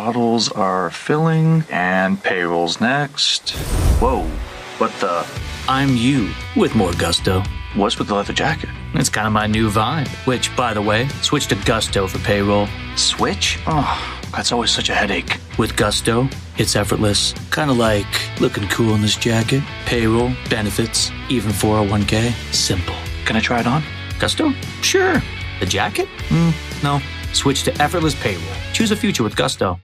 bottles are filling, and payroll's next. Whoa, what the? I'm you with more gusto. What's with the leather jacket? It's kind of my new vibe, which, by the way, switch to Gusto for payroll. Switch? Oh, that's always such a headache. With Gusto, it's effortless. Kind of like looking cool in this jacket. Payroll, benefits, even 401k. Simple. Can I try it on? Gusto? Sure. The jacket? No. Switch to effortless payroll. Choose a future with Gusto.